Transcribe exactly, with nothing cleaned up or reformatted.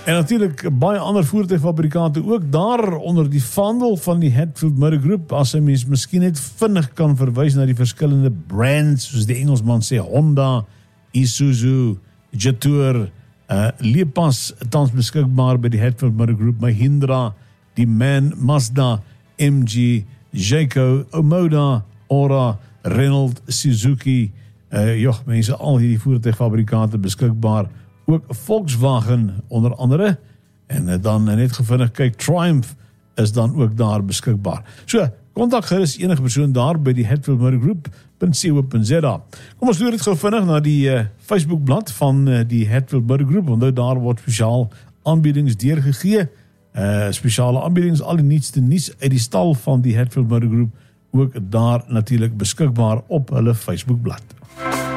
En natuurlijk baie ander voertuigfabrikante ook daar onder die vaandel van die Hatfield Motor Group, as 'n mens miskien net vinnig kan verwys na die verskillende brands, soos die Engelsman sê, Honda, Isuzu, Jetour, uh, Lepas, tans beskikbaar by die Hatfield Motor Group, Mahindra, die MAN, Mazda, M G, Jayco, Omoda, Ora, Renault, Suzuki, uh, joh, mense, al hierdie voertuigfabrikante beskikbaar, ook Volkswagen onder andere, en dan net gevinnig kyk, Triumph is dan ook daar beskikbaar. So, kontak gerus enige persoon daar by die Hatfield Motor Group punt co punt za. Kom ons loer dit gou vinnig na die uh, Facebookblad van uh, die Hatfield Motor Group, want daar word spesiaal aanbiedings deurgegee, uh, spesiale aanbiedings, al die nuutste nuus uit die stal van die Hatfield Motor Group, ook daar natuurlik beskikbaar op hulle Facebookblad.